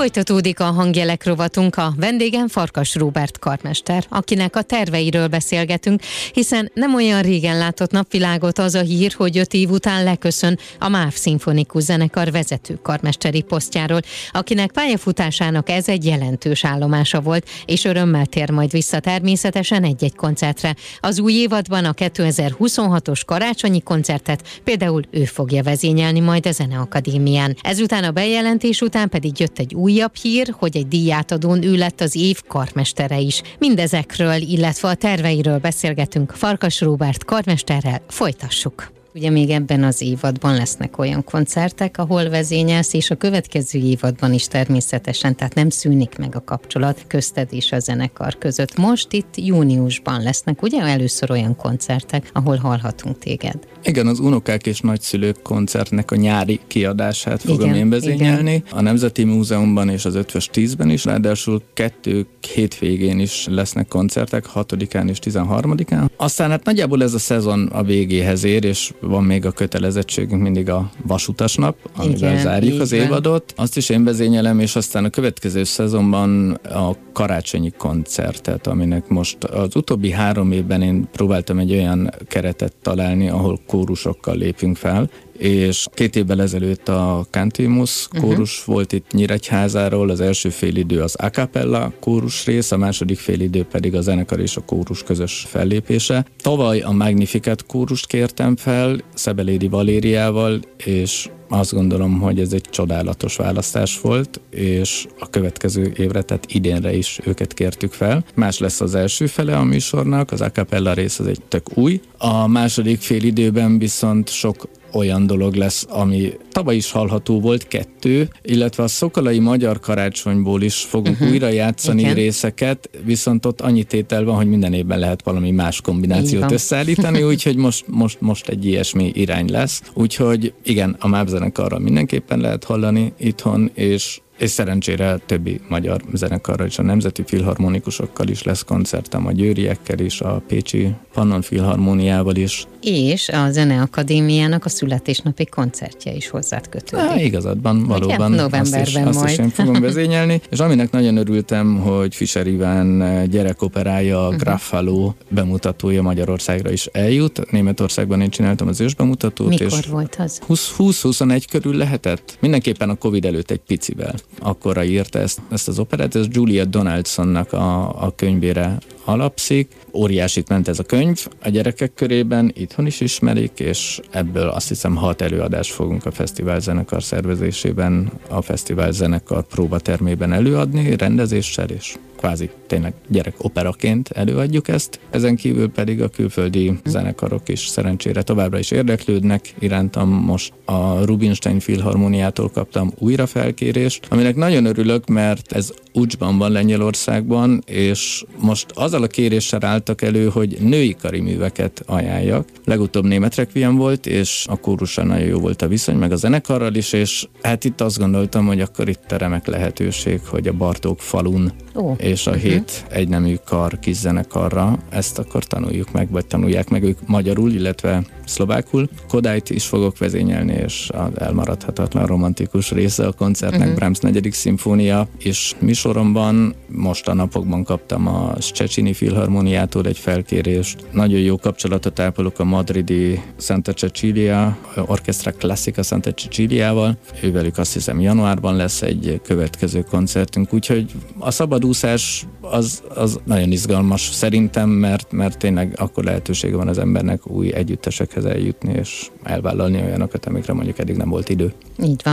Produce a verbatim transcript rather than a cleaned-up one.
Folytatódik a hangjelek rovatunk, a vendégem Farkas Róbert karmester, akinek a terveiről beszélgetünk, hiszen nem olyan régen látott napvilágot az a hír, hogy öt év után leköszön a MÁV Szimfonikus Zenekar vezető karmesteri posztjáról, akinek pályafutásának ez egy jelentős állomása volt, és örömmel tér majd vissza természetesen egy-egy koncertre. Az új évadban a kétezer-huszonhatos karácsonyi koncertet például ő fogja vezényelni majd a Zeneakadémián. Ezután a bejelentés után pedig jött egy újabb hír, hogy egy díjátadón ő lett az év karmestere is. Mindezekről, illetve a terveiről beszélgetünk Farkas Róbert karmesterrel. Folytassuk! Ugye még ebben az évadban lesznek olyan koncertek, ahol vezényelsz, és a következő évadban is természetesen, tehát nem szűnik meg a kapcsolat közted és a zenekar között. Most itt júniusban lesznek ugye először olyan koncertek, ahol hallhatunk téged. Igen, az Unokák és Nagyszülők koncertnek a nyári kiadását fogom igen, én vezényelni. Igen. A Nemzeti Múzeumban és az Ötvös tízben is, ráadásul kettő hétvégén is lesznek koncertek, hatodikán és tizenharmadikán. Aztán hát nagyjából ez a szezon a végéhez ér, és van még a kötelezettségünk mindig a Vasutasnap, amivel igen, zárjuk az évadot. Azt is én vezényelem, és aztán a következő szezonban a karácsonyi koncertet, aminek most az utóbbi három évben én próbáltam egy olyan keretet találni, ahol kórusokkal lépünk fel, és két évvel ezelőtt a Cantimus kórus uh-huh. volt itt Nyíregyházáról, az első félidő az a cappella kórus rész, a második félidő pedig a zenekar és a kórus közös fellépése. Tavaly a Magnificat kórust kértem fel, Szebelédi Valériával, és azt gondolom, hogy ez egy csodálatos választás volt, és a következő évre, tehát idénre is őket kértük fel. Más lesz az első fele a műsornak, az a cappella rész az egy tök új. A második fél időben viszont sok olyan dolog lesz, ami tavaly is hallható volt, kettő, illetve a Szokolai Magyar Karácsonyból is fogunk uh-huh. újra játszani igen. részeket, viszont ott annyi tétel van, hogy minden évben lehet valami más kombinációt összeállítani, úgyhogy most, most, most egy ilyesmi irány lesz. Úgyhogy igen, a MÁV zenekarral mindenképpen lehet hallani itthon, és és szerencsére többi magyar zenekarral és a Nemzeti Filharmonikusokkal is lesz koncertem, a győriekkel is, a pécsi Pannon Filharmóniával is. És a Zeneakadémiának a születésnapi koncertje is hozzád kötődik. Há, igazadban, valóban. Novemberben azt is, azt is én fogom vezényelni, és aminek nagyon örültem, hogy Fischer Iván gyerekoperája, a Gruffalo bemutatója Magyarországra is eljut. Németországban én csináltam az ősbemutatót. Mikor és volt az? húsz-huszonegy körül lehetett. Mindenképpen a Covid előtt egy picivel. Akkorra írta ezt, ezt az operát, ez Julia Donaldsonnak a, a könyvére alapszik. Óriásit ment ez a könyv a gyerekek körében, itthon is ismerik, és ebből azt hiszem hat előadást fogunk a Fesztivál Zenekar szervezésében, a Fesztivál Zenekar próbatermében előadni, rendezéssel, és kvázi tényleg gyerek operaként előadjuk ezt. Ezen kívül pedig a külföldi zenekarok is szerencsére továbbra is érdeklődnek irántam. Most a Rubinstein Filharmóniától kaptam újra felkérést, aminek nagyon örülök, mert ez Ucsban van, Lengyelországban, és most azzal a kéréssel álltak elő, hogy női kari műveket ajánljak. Legutóbb német requiem volt, és a kórussal nagyon jó volt a viszony, meg a zenekarral is, és hát itt azt gondoltam, hogy akkor itt a remek lehetőség, hogy a Bartók falun oh. és a uh-huh. hét egynemű kar kis zenekarra ezt akkor tanuljuk meg, vagy tanulják meg ők magyarul, illetve szlovákul. Kodályt is fogok vezényelni, és az elmaradhatatlan romantikus része a koncertnek, uh-huh. Brahms negyedik szimfónia, és műsoromban most a napokban kaptam a Szczecini Filharmóniától egy felkérést. Nagyon jó kapcsolatot ápolok a madridi Santa Cecilia, Orchestra Classica Santa Ceciliával. Ővelük azt hiszem januárban lesz egy következő koncertünk, úgyhogy a szabadúszás az, az nagyon izgalmas szerintem, mert, mert tényleg akkor lehetősége van az embernek új együttesekhez eljutni, és elvállalni olyanokat, amikre mondjuk eddig nem volt idő. Így van.